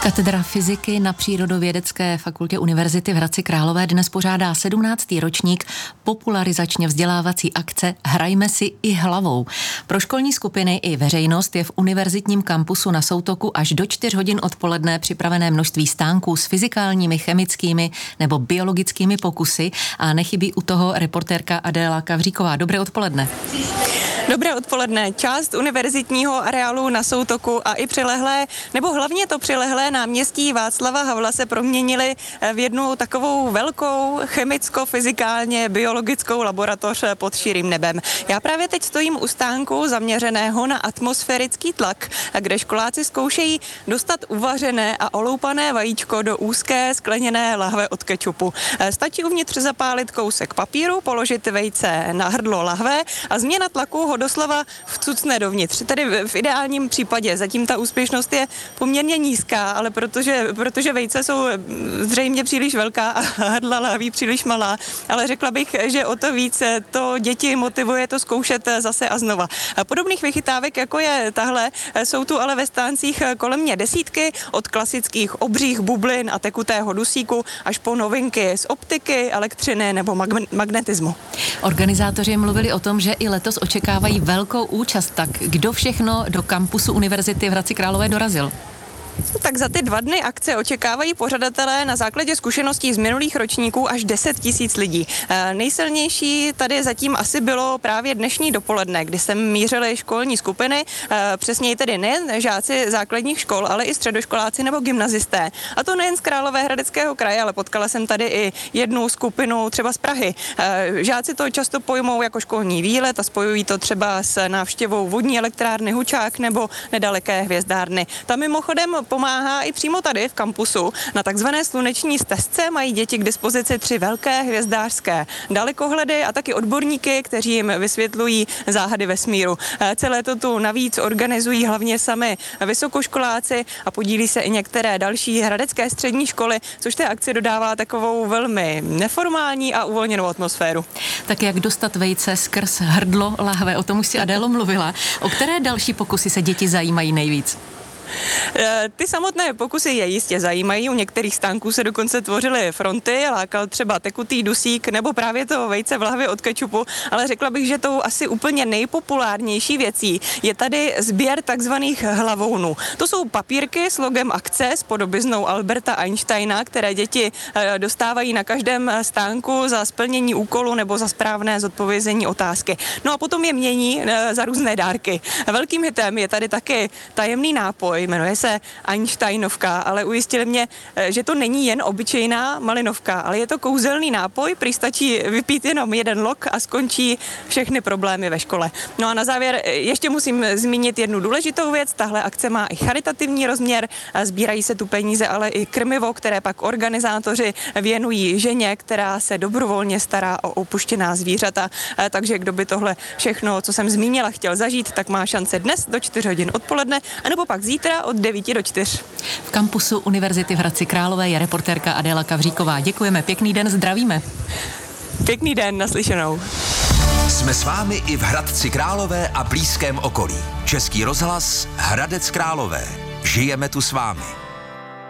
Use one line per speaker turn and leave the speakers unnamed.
Katedra fyziky na Přírodovědecké fakultě Univerzity v Hradci Králové dnes pořádá 17. ročník popularizačně vzdělávací akce Hrajme si i hlavou. Pro školní skupiny i veřejnost je v univerzitním kampusu na Soutoku až do 4 hodin odpoledne připravené množství stánků s fyzikálními, chemickými nebo biologickými pokusy a nechybí u toho reportérka Adéla Kavříková. Dobré odpoledne.
Dobré odpoledne. Část univerzitního areálu na Soutoku a i přilehlé, nebo hlavně to přilehlé náměstí Václava Havla se proměnily v jednu takovou velkou chemicko-fyzikálně biologickou laboratoř pod širým nebem. Já právě teď stojím u stánku zaměřeného na atmosférický tlak, kde školáci zkoušejí dostat uvařené a oloupané vajíčko do úzké skleněné lahve od kečupu. Stačí uvnitř zapálit kousek papíru, položit vejce na hrdlo lahve a změna tlaku ho doslova vcucne dovnitř. Tedy v ideálním případě. Zatím ta úspěšnost je poměrně nízká, ale protože vejce jsou zřejmě příliš velká a hrdla lahví příliš malá, ale řekla bych, že o to víc to děti motivuje to zkoušet zase a znova. Podobných vychytávek, jako je tahle, jsou tu ale ve stáncích kolem mě desítky, od klasických obřích bublin a tekutého dusíku až po novinky z optiky, elektřiny nebo magnetismu.
Organizátoři mluvili o tom, že i letos očekávají velkou účast. Tak kdo všechno do kampusu Univerzity v Hradci Králové dorazil?
Tak za ty 2 dny akce očekávají pořadatelé na základě zkušeností z minulých ročníků až 10 000 lidí. Nejsilnější tady zatím asi bylo právě dnešní dopoledne, kdy sem mířily školní skupiny, přesněji tedy nejen žáci základních škol, ale i středoškoláci nebo gymnazisté. A to nejen z Královéhradeckého kraje, ale potkala jsem tady i jednu skupinu třeba z Prahy. Žáci to často pojmou jako školní výlet a spojují to třeba s návštěvou vodní elektrárny Hučák nebo nedaleké hvězdárny. Tam mimochodem pomáhá i přímo tady v kampusu. Na takzvané sluneční stezce mají děti k dispozici 3 velké hvězdářské dalekohledy a taky odborníky, kteří jim vysvětlují záhady vesmíru. Celé to tu navíc organizují hlavně sami vysokoškoláci a podílí se i některé další hradecké střední školy, což té akci dodává takovou velmi neformální a uvolněnou atmosféru.
Tak jak dostat vejce skrz hrdlo lahve, o tom už si Adélo mluvila. O které další pokusy se děti zajímají nejvíc?
Ty samotné pokusy je jistě zajímají, u některých stánků se dokonce tvořily fronty, lákal třeba tekutý dusík nebo právě to vejce v lahvi od kečupu, ale řekla bych, že tou asi úplně nejpopulárnější věcí je tady sběr takzvaných hlavounů. To jsou papírky s logem akce s podobiznou Alberta Einsteina, které děti dostávají na každém stánku za splnění úkolu nebo za správné zodpovězení otázky. No a potom je mění za různé dárky. Velkým hitem je tady taky tajemný nápoj, jmenuje se Einsteinovka, ale ujistili mě, že to není jen obyčejná malinovka, ale je to kouzelný nápoj, prý stačí vypít jenom 1 lok a skončí všechny problémy ve škole. No a na závěr ještě musím zmínit jednu důležitou věc, tahle akce má i charitativní rozměr, sbírají se tu peníze, ale i krmivo, které pak organizátoři věnují ženě, která se dobrovolně stará o opuštěná zvířata, takže kdo by tohle všechno, co jsem zmínila, chtěl zažít, tak má šance dnes do 4 hodin odpoledne, anebo pak zítra od 9 do 4.
V kampusu Univerzity v Hradci Králové je reportérka Adéla Kavříková. Děkujeme, pěkný den, zdravíme.
Pěkný den, naslyšenou.
Jsme s vámi i v Hradci Králové a blízkém okolí. Český rozhlas Hradec Králové. Žijeme tu s vámi.